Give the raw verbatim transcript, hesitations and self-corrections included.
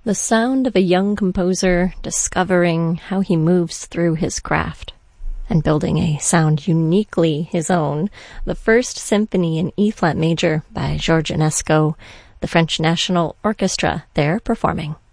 The sound of a young composer discovering how he moves through his craft and building a sound uniquely his own. The First Symphony in E-flat major by George Enesco, the French National Orchestra, there performing.